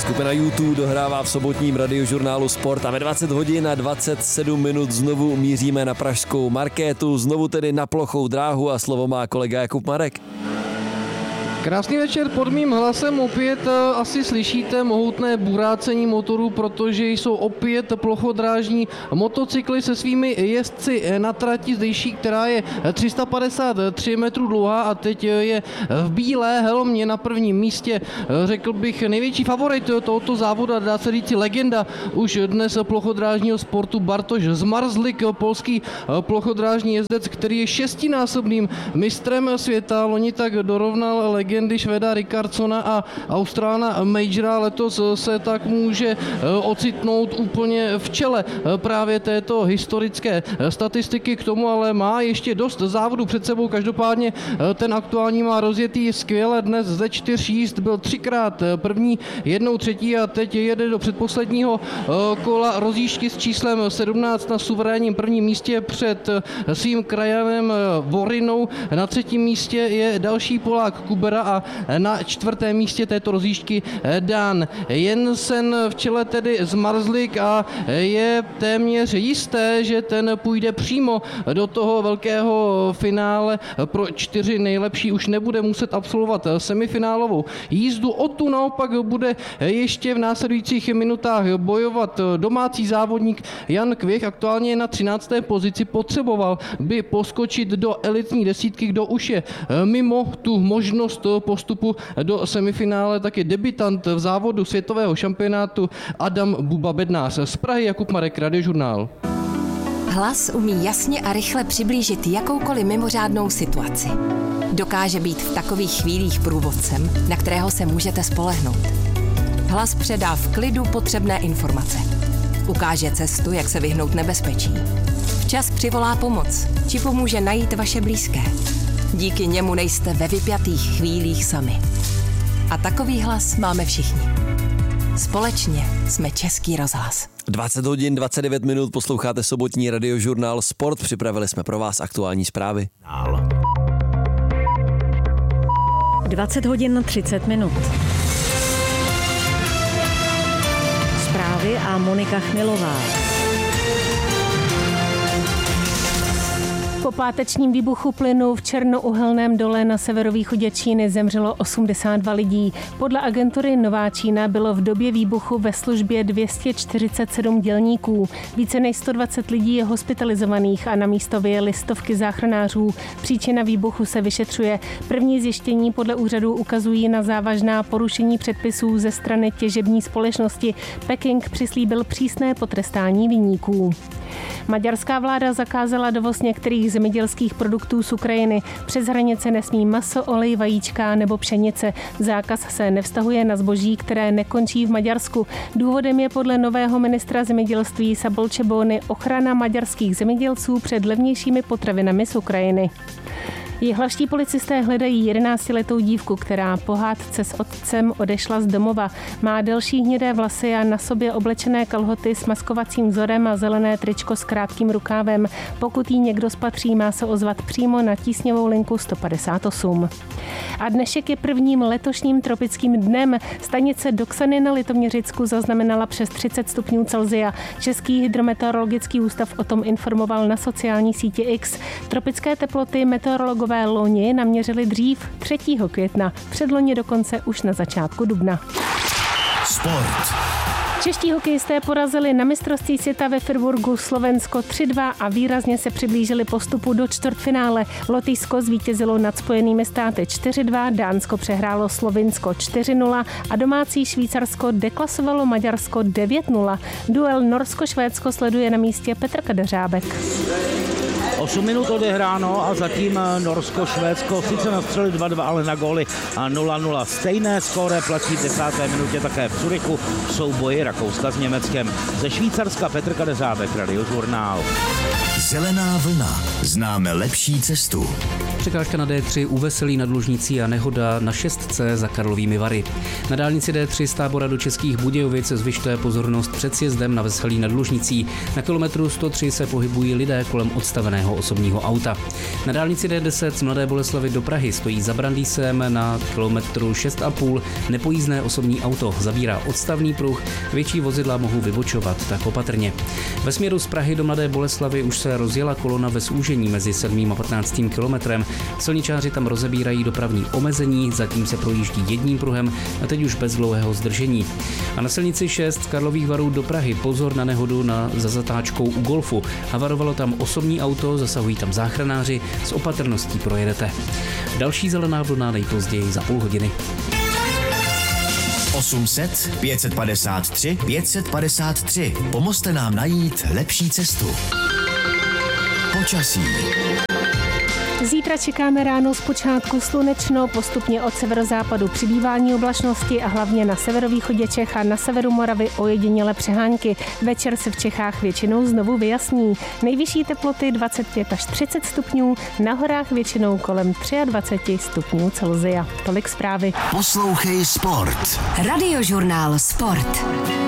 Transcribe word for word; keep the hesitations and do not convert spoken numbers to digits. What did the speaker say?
Skupina U dva dohrává v sobotním radiožurnálu Sport a ve dvacet hodin a dvacet sedm minut znovu míříme na pražskou Markétu, znovu tedy na plochou dráhu a slovo má kolega Jakub Marek. Krásný večer, pod mým hlasem opět asi slyšíte mohutné burácení motorů, protože jsou opět plochodrážní motocykly se svými jezdci na trati zdejší, která je tři sta padesát tři metrů dlouhá a teď je v bílé helmě na prvním místě, řekl bych, největší favorit tohoto závodu, dá se říct legenda už dnes plochodrážního sportu Bartoš Zmarzlik, polský plochodrážní jezdec, který je šestinásobným mistrem světa, loni tak dorovnal legendy Švéda Rickardsona a Australana Majora. Letos se tak může ocitnout úplně v čele právě této historické statistiky. K tomu ale má ještě dost závodů před sebou. Každopádně ten aktuální má rozjetý skvěle. Dnes ze čtyř jízd byl třikrát první, jednou třetí a teď jede do předposledního kola rozjížďky s číslem sedmnáct na suverénním prvním místě před svým krajanem Vorinou. Na třetím místě je další Polák Kubera a na čtvrtém místě této rozjížďky Dan Jensen, v čele tedy Zmarzlik a je téměř jisté, že ten půjde přímo do toho velkého finále. Pro čtyři nejlepší už nebude muset absolvovat semifinálovou jízdu. O tu naopak bude ještě v následujících minutách bojovat domácí závodník Jan Kvěch, aktuálně je na třinácté pozici, potřeboval by poskočit do elitní desítky, kdo už je mimo tu možnost postupu do semifinále, taky debutant v závodu světového šampionátu Adam Buba Bednář. Z Prahy Jakub Marek, Radiožurnál. Hlas umí jasně a rychle přiblížit jakoukoliv mimořádnou situaci. Dokáže být v takových chvílích průvodcem, na kterého se můžete spolehnout. Hlas předá v klidu potřebné informace. Ukáže cestu, jak se vyhnout nebezpečí. Včas přivolá pomoc, či pomůže najít vaše blízké. Díky němu nejste ve vypjatých chvílích sami. A takový hlas máme všichni. Společně jsme Český rozhlas. dvacet hodin dvacet devět minut posloucháte sobotní radiožurnál Sport. Připravili jsme pro vás aktuální zprávy. dvacet hodin třicet minut. Zprávy a Monika Chmilová. Po pátečním výbuchu plynu v černouhelném dole na severovýchodě Číny zemřelo osmdesát dva lidí. Podle agentury Nová Čína bylo v době výbuchu ve službě dvě stě čtyřicet sedm dělníků. Více než sto dvacet lidí je hospitalizovaných a na místo vyjeli stovky záchranářů. Příčina výbuchu se vyšetřuje. První zjištění podle úřadů ukazují na závažná porušení předpisů ze strany těžební společnosti. Peking přislíbil přísné potrestání viníků. Maďarská vláda zakázala dovoz některých zemědělských produktů z Ukrajiny. Přes hranice nesmí maso, olej, vajíčka nebo pšenice. Zákaz se nevztahuje na zboží, které nekončí v Maďarsku. Důvodem je podle nového ministra zemědělství Szabolcse Bóny ochrana maďarských zemědělců před levnějšími potravinami z Ukrajiny. Jihlavští policisté hledají jedenáctiletou dívku, která po hádce s otcem odešla z domova. Má delší hnědé vlasy a na sobě oblečené kalhoty s maskovacím vzorem a zelené tričko s krátkým rukávem. Pokud jí někdo spatří, má se ozvat přímo na tísňovou linku sto padesát osm. A dnešek je prvním letošním tropickým dnem. Stanice Doksany na Litoměřicku zaznamenala přes třicet stupňů Celsia. Český hydrometeorologický ústav o tom informoval na sociální síti X. Tropické teploty meteorologové loni naměřili dřív třetího května, předloni dokonce už na začátku dubna. Sport. Čeští hokejisté porazili na mistrovství světa ve Freiburgu Slovensko tři dva a výrazně se přiblížili postupu do čtvrtfinále. Lotyšsko zvítězilo nad Spojenými státy čtyři dva, Dánsko přehrálo Slovinsko čtyři nula a domácí Švýcarsko deklasovalo Maďarsko devět nula. Duel Norsko-Švédsko sleduje na místě Petr Kadeřábek. osm minut odehráno a zatím Norsko-Švédsko sice nastřelili dva dva, ale na góly nula nula. Stejné skóre platí v desáté minutě také v Curychu v souboji Rakouska s Německem. Ze Švýcarska Petr Kadeřábek, Radiožurnál. Zelená vlna. Známe lepší cestu. Překážka na D tři u Veselí nad Lužnicí a nehoda na šestce za Karlovými Vary. Na dálnici D tři z Tábora do Českých Budějovic zvyšte pozornost před sjezdem na Veselí nad Lužnicí. Na kilometru sto tři se pohybují lidé kolem odstaveného osobního auta. Na dálnici D deset z Mladé Boleslavi do Prahy stojí za Brandýsem na kilometru šest a půl nepojízdné osobní auto. Zabírá odstavný pruh, větší vozidla mohou vybočovat, tak opatrně. Ve směru z Prahy do Mladé Boleslavy už se rozjela kolona ve zúžení mezi sedmým a patnáctým kilometrem. Silničáři tam rozebírají dopravní omezení, zatím se projíždí jedním pruhem a teď už bez dlouhého zdržení. A na silnici šest z Karlových Varů do Prahy pozor na nehodu na, za zatáčkou u Golfu. Havarovalo tam osobní auto, zasahují tam záchranáři, s opatrností projedete. Další zelená vlna nejpozději za půl hodiny. osm set pět set padesát tři pět set padesát tři. Pomozte nám najít lepší cestu. Počasí. Zítra čekáme ráno zpočátku slunečno, postupně od severozápadu přibývání oblačnosti a hlavně na severovýchodě Čech a na severu Moravy ojedinělé přehánky. Večer se v Čechách většinou znovu vyjasní. Nejvyšší teploty dvacet pět až třicet stupňů, na horách většinou kolem dvacet tři stupňů Celsia. Tolik zprávy. Poslouchej Sport. Radiožurnál Sport.